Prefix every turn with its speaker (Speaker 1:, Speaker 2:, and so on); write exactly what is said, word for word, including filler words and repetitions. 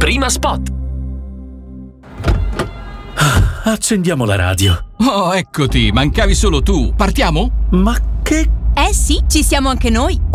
Speaker 1: Prima spot.
Speaker 2: Accendiamo la radio.
Speaker 3: Oh, eccoti, mancavi solo tu. Partiamo?
Speaker 2: Ma che...
Speaker 4: Eh sì, ci siamo anche noi.